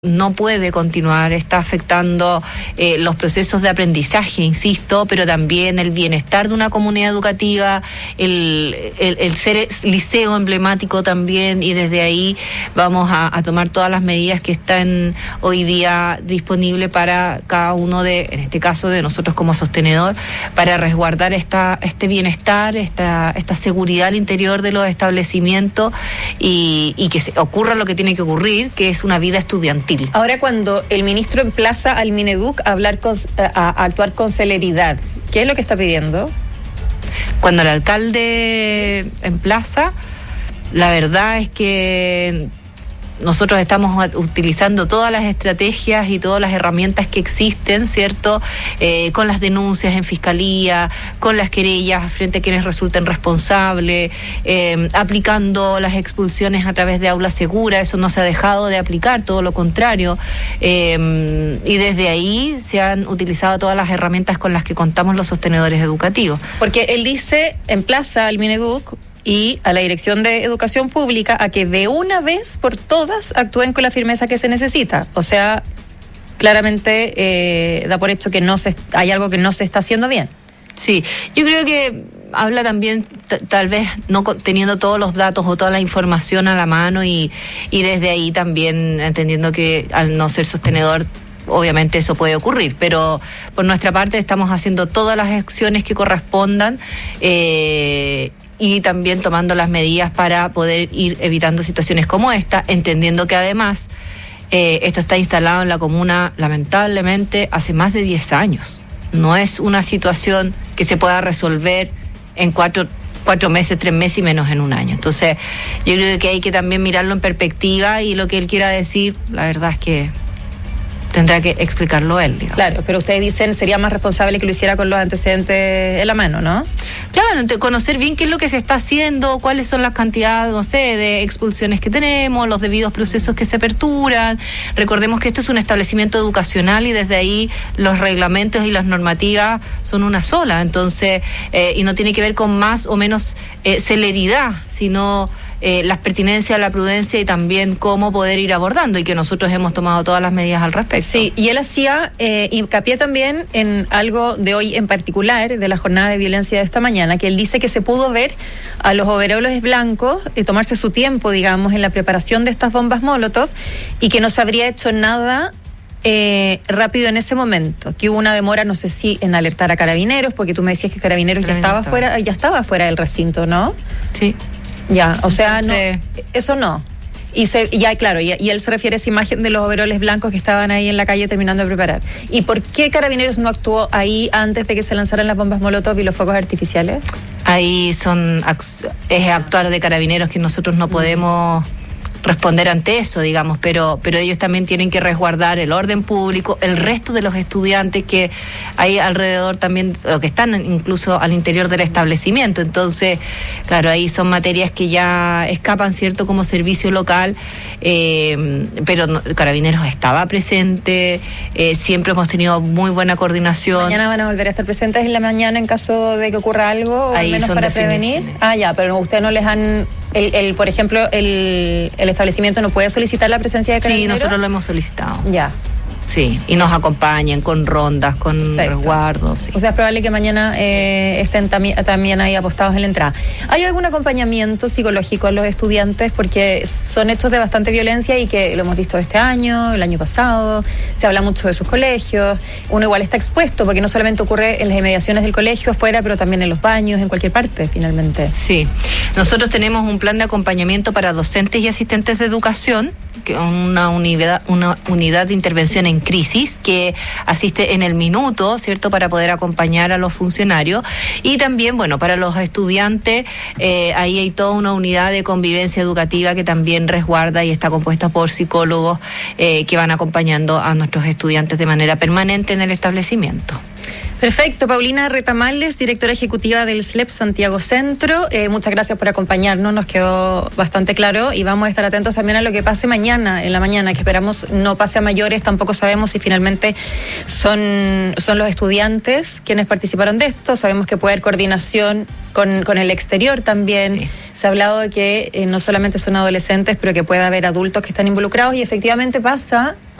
no puede continuar, está afectando los procesos de aprendizaje, insisto, pero también el bienestar de una comunidad educativa, el ser liceo emblemático también, y desde ahí vamos a tomar todas las medidas que están hoy día disponibles para cada uno en este caso de nosotros como sostenedor, para resguardar este bienestar, esta seguridad al interior de los establecimientos y que ocurra lo que tiene que ocurrir, que es una vida estudiantil. Ahora, cuando el ministro emplaza al Mineduc a actuar con celeridad, ¿qué es lo que está pidiendo? Cuando el alcalde emplaza, la verdad es que nosotros estamos utilizando todas las estrategias y todas las herramientas que existen, ¿cierto? Con las denuncias en fiscalía, con las querellas frente a quienes resulten responsables, aplicando las expulsiones a través de aula segura. Eso no se ha dejado de aplicar, todo lo contrario. Y desde ahí se han utilizado todas las herramientas con las que contamos los sostenedores educativos. Porque él dice, emplaza al Mineduc y a la Dirección de Educación Pública a que de una vez por todas actúen con la firmeza que se necesita. O sea, claramente da por hecho que hay algo que no se está haciendo bien. Sí, yo creo que habla también, tal vez no teniendo todos los datos o toda la información a la mano y desde ahí también entendiendo que al no ser sostenedor, obviamente eso puede ocurrir, pero por nuestra parte estamos haciendo todas las acciones que correspondan y también tomando las medidas para poder ir evitando situaciones como esta, entendiendo que además esto está instalado en la comuna lamentablemente hace más de 10 años. No es una situación que se pueda resolver en 4 meses, 3 meses y menos en un año. Entonces yo creo que hay que también mirarlo en perspectiva y lo que él quiera decir, la verdad es que tendrá que explicarlo él, digamos. Claro, pero ustedes dicen sería más responsable que lo hiciera con los antecedentes en la mano, ¿no? Claro, conocer bien qué es lo que se está haciendo, cuáles son las cantidades, no sé, de expulsiones que tenemos, los debidos procesos que se aperturan. Recordemos que este es un establecimiento educacional y desde ahí los reglamentos y las normativas son una sola, entonces, y no tiene que ver con más o menos celeridad, sino las pertinencias, la prudencia y también cómo poder ir abordando, y que nosotros hemos tomado todas las medidas al respecto. Sí, y él hacía hincapié también en algo de hoy en particular, de la jornada de violencia de esta mañana, que él dice que se pudo ver a los overoles blancos tomarse su tiempo, digamos, en la preparación de estas bombas Molotov y que no se habría hecho nada rápido en ese momento, que hubo una demora, no sé si en alertar a Carabineros, porque tú me decías que Carabineros ya estaba fuera del recinto, ¿no? Sí. Ya, o sea, entonces, no, eso no. Y él se refiere a esa imagen de los overoles blancos que estaban ahí en la calle terminando de preparar. ¿Y por qué Carabineros no actuó ahí antes de que se lanzaran las bombas Molotov y los fuegos artificiales? Ahí es actuar de Carabineros, que nosotros no podemos responder ante eso, digamos, pero ellos también tienen que resguardar el orden público, el resto de los estudiantes que hay alrededor también, o que están incluso al interior del establecimiento. Entonces, claro, ahí son materias que ya escapan, ¿cierto?, como servicio local, pero Carabineros estaba presente, siempre hemos tenido muy buena coordinación. ¿Mañana van a volver a estar presentes en la mañana en caso de que ocurra algo, o al menos para prevenir? Ah, ya, pero ustedes no les han... por ejemplo, el establecimiento no puede solicitar la presencia de Carabineros. Sí, nosotros lo hemos solicitado. Ya. Sí, y nos acompañan con rondas, con resguardos. Sí. O sea, es probable que mañana estén también ahí apostados en la entrada. ¿Hay algún acompañamiento psicológico a los estudiantes? Porque son hechos de bastante violencia y que lo hemos visto este año, el año pasado, se habla mucho de sus colegios. Uno igual está expuesto, porque no solamente ocurre en las inmediaciones del colegio, afuera, pero también en los baños, en cualquier parte, finalmente. Sí, nosotros tenemos un plan de acompañamiento para docentes y asistentes de educación, que una unidad de intervención en crisis que asiste en el minuto, ¿cierto?, para poder acompañar a los funcionarios. Y también, bueno, para los estudiantes, ahí hay toda una unidad de convivencia educativa que también resguarda y está compuesta por psicólogos que van acompañando a nuestros estudiantes de manera permanente en el establecimiento. Perfecto, Paulina Retamales, directora ejecutiva del SLEP Santiago Centro. Muchas gracias por acompañarnos, nos quedó bastante claro y vamos a estar atentos también a lo que pase mañana, en la mañana, que esperamos no pase a mayores. Tampoco sabemos si finalmente son los estudiantes quienes participaron de esto. Sabemos que puede haber coordinación con el exterior también. Sí. Se ha hablado de que no solamente son adolescentes, pero que puede haber adultos que están involucrados y efectivamente pasa